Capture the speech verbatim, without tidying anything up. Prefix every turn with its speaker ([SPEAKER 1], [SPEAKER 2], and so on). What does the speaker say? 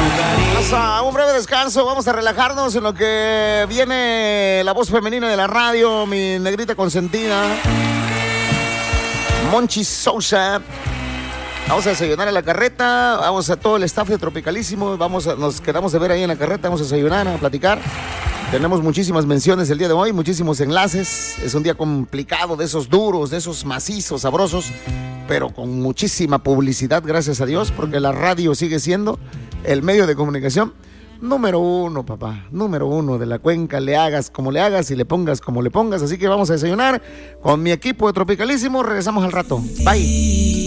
[SPEAKER 1] Vamos a un breve descanso, vamos a relajarnos en lo que viene la voz femenina de la radio, mi negrita consentida, Monchi Sousa. Vamos a desayunar en la carreta, vamos a todo el staff de Tropicalísimo, vamos a, nos quedamos de ver ahí en la carreta, vamos a desayunar, a platicar. Tenemos muchísimas menciones el día de hoy, muchísimos enlaces. Es un día complicado, de esos duros, de esos macizos, sabrosos, pero con muchísima publicidad, gracias a Dios, porque la radio sigue siendo el medio de comunicación número uno, papá, número uno de la cuenca. Le hagas como le hagas y le pongas como le pongas. Así que vamos a desayunar con mi equipo de Tropicalísimo. Regresamos al rato. Bye.